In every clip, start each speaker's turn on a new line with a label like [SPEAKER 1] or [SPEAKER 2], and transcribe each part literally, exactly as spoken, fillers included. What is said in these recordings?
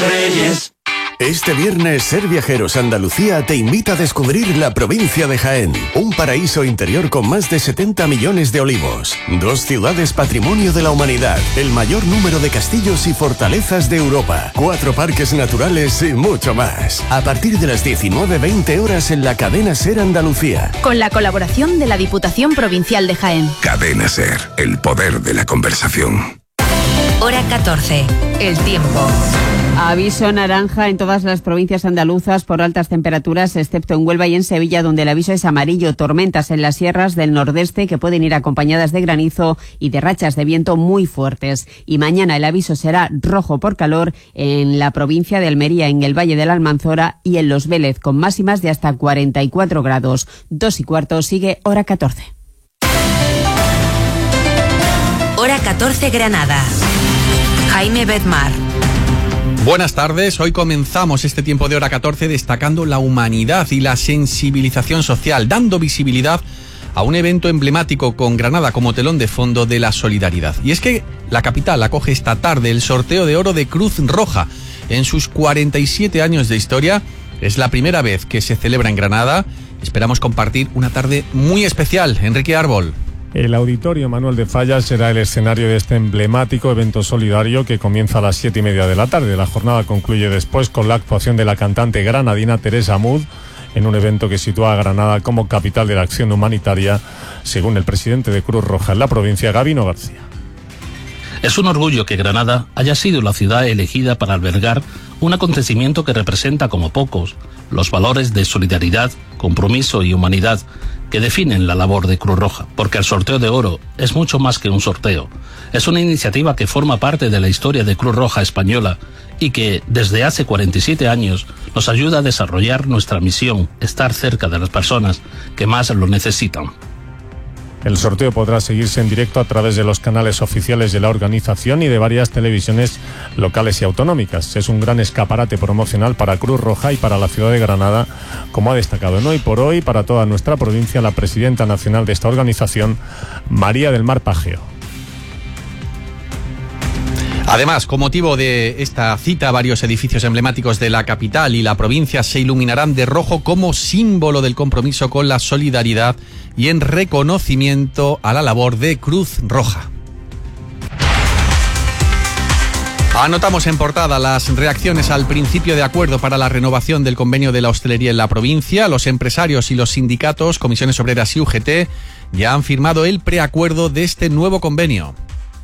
[SPEAKER 1] Reyes.
[SPEAKER 2] Este viernes, Ser Viajeros Andalucía te invita a descubrir la provincia de Jaén, un paraíso interior con más de setenta millones de olivos, dos ciudades patrimonio de la humanidad, el mayor número de castillos y fortalezas de Europa, cuatro parques naturales y mucho más. A partir de las diecinueve veinte horas en la cadena Ser Andalucía.
[SPEAKER 3] Con la colaboración de la Diputación Provincial de Jaén.
[SPEAKER 4] Cadena Ser, el poder de la conversación.
[SPEAKER 5] Hora catorce, el tiempo.
[SPEAKER 6] Aviso naranja en todas las provincias andaluzas por altas temperaturas, excepto en Huelva y en Sevilla, donde el aviso es amarillo. Tormentas en las sierras del nordeste que pueden ir acompañadas de granizo y de rachas de viento muy fuertes. Y mañana el aviso será rojo por calor en la provincia de Almería, en el Valle de la Almanzora y en Los Vélez, con máximas de hasta cuarenta y cuatro grados. Dos y cuarto, sigue Hora catorce.
[SPEAKER 5] Hora catorce, Granada. Jaime Bedmar.
[SPEAKER 7] Buenas tardes, hoy comenzamos este tiempo de Hora catorce destacando la humanidad y la sensibilización social, dando visibilidad a un evento emblemático con Granada como telón de fondo de la solidaridad. Y es que la capital acoge esta tarde el sorteo de oro de Cruz Roja. En sus cuarenta y siete años de historia, es la primera vez que se celebra en Granada. Esperamos compartir una tarde muy especial. Enrique Árbol.
[SPEAKER 8] El Auditorio Manuel de Falla será el escenario de este emblemático evento solidario que comienza a las siete y media de la tarde. La jornada concluye después con la actuación de la cantante granadina Teresa Mud en un evento que sitúa a Granada como capital de la acción humanitaria, según el presidente de Cruz Roja en la provincia, Gabino García.
[SPEAKER 9] Es un orgullo que Granada haya sido la ciudad elegida para albergar un acontecimiento que representa como pocos los valores de solidaridad, compromiso y humanidad que definen la labor de Cruz Roja, porque el sorteo de oro es mucho más que un sorteo. Es una iniciativa que forma parte de la historia de Cruz Roja española y que, desde hace cuarenta y siete años, nos ayuda a desarrollar nuestra misión, estar cerca de las personas que más lo necesitan.
[SPEAKER 8] El sorteo podrá seguirse en directo a través de los canales oficiales de la organización y de varias televisiones locales y autonómicas. Es un gran escaparate promocional para Cruz Roja y para la ciudad de Granada, como ha destacado en Hoy por Hoy para toda nuestra provincia la presidenta nacional de esta organización, María del Mar Pageo.
[SPEAKER 7] Además, con motivo de esta cita, varios edificios emblemáticos de la capital y la provincia se iluminarán de rojo como símbolo del compromiso con la solidaridad y en reconocimiento a la labor de Cruz Roja. Anotamos en portada las reacciones al principio de acuerdo para la renovación del convenio de la hostelería en la provincia. Los empresarios y los sindicatos, comisiones obreras y U G T, ya han firmado el preacuerdo de este nuevo convenio.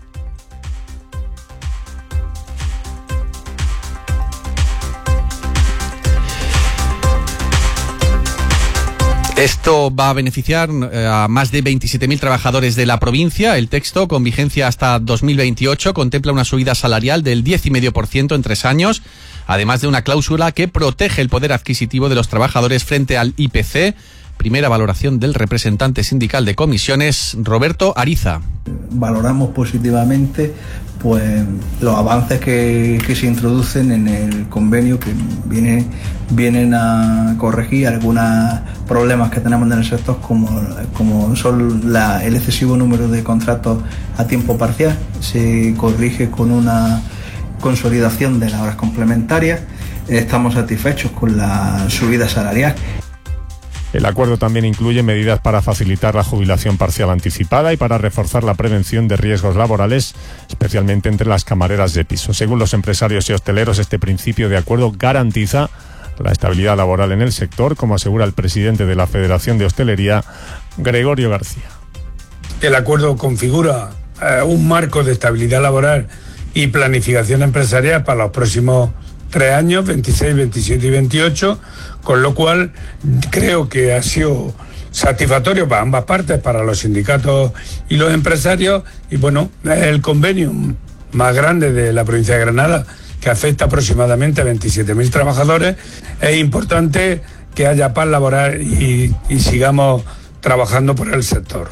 [SPEAKER 7] Esto va a beneficiar a más de veintisiete mil trabajadores de la provincia. El texto, con vigencia hasta dos mil veintiocho, contempla una subida salarial del diez coma cinco por ciento en tres años, además de una cláusula que protege el poder adquisitivo de los trabajadores frente al I P C. Primera valoración del representante sindical de comisiones, Roberto Ariza.
[SPEAKER 10] Valoramos positivamente pues los avances que, que se introducen en el convenio, que viene, vienen a corregir algunos problemas que tenemos en el sector, como, como son la, el excesivo número de contratos a tiempo parcial. Se corrige con una consolidación de las horas complementarias. Estamos satisfechos con la subida salarial.
[SPEAKER 8] El acuerdo también incluye medidas para facilitar la jubilación parcial anticipada y para reforzar la prevención de riesgos laborales, especialmente entre las camareras de piso. Según los empresarios y hosteleros, este principio de acuerdo garantiza la estabilidad laboral en el sector, como asegura el presidente de la Federación de Hostelería, Gregorio García.
[SPEAKER 11] El acuerdo configura eh, un marco de estabilidad laboral y planificación empresarial para los próximos tres años, veintiséis, veintisiete y veintiocho, con lo cual creo que ha sido satisfactorio para ambas partes, para los sindicatos y los empresarios, y bueno, es el convenio más grande de la provincia de Granada, que afecta aproximadamente a veintisiete mil trabajadores. Es importante que haya paz laboral y, y sigamos trabajando por el sector.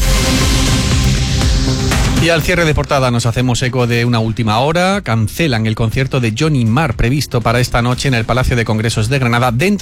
[SPEAKER 7] Y al cierre de portada nos hacemos eco de una última hora. Cancelan el concierto de Johnny Marr previsto para esta noche en el Palacio de Congresos de Granada dentro